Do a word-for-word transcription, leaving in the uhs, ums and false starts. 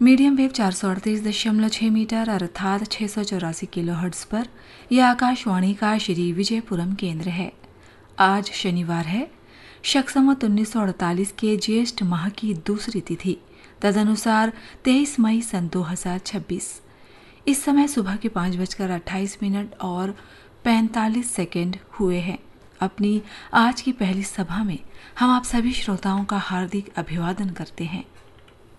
Medium wave चार सौ अड़तीस दशमलव छह मीटर अर्थात छह सौ चौरासी किलो हर्ट्ज पर यह आकाशवाणी का श्री विजयपुरम केंद्र है। आज शनिवार है। शक संवत उन्नीस सौ अड़तालीस के ज्येष्ठ माह की दूसरी तिथि, तदनुसार तेईस मई सन दो हजार छब्बीस। इस समय सुबह के पाँच बजकर अट्ठाईस मिनट और पैंतालीस सेकेंड हुए हैं। अपनी आज की पहली सभा में हम आप सभी श्रोताओं का हार्दिक अभिवादन करते हैं।